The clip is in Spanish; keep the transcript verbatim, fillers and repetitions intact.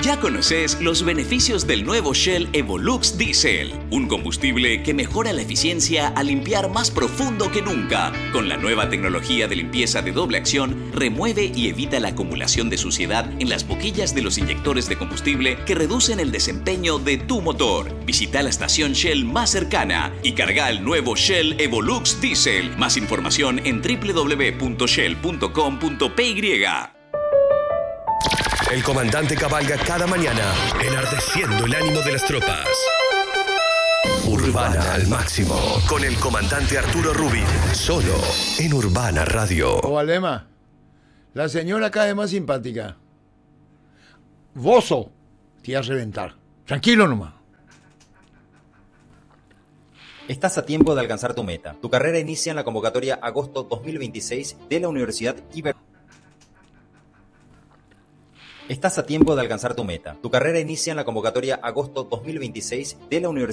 Ya conoces los beneficios del nuevo Shell Evolux Diesel, un combustible que mejora la eficiencia al limpiar más profundo que nunca. Con la nueva tecnología de limpieza de doble acción, remueve y evita la acumulación de suciedad en las boquillas de los inyectores de combustible que reducen el desempeño de tu motor. Visita la estación Shell más cercana y carga el nuevo Shell Evolux Diesel. Más información en doble u doble u doble u punto shell punto com punto p y. El comandante cabalga cada mañana, enardeciendo el ánimo de las tropas. Urbana al máximo, con el comandante Arturo Rubin, solo en Urbana Radio. O Alema, la señora acá es más simpática. Bozo, te iba a reventar. Tranquilo nomás. Estás a tiempo de alcanzar tu meta. Tu carrera inicia en la convocatoria agosto dos mil veintiséis de la Universidad Iber... Estás a tiempo de alcanzar tu meta. Tu carrera inicia en la convocatoria agosto dos mil veintiséis de la Universidad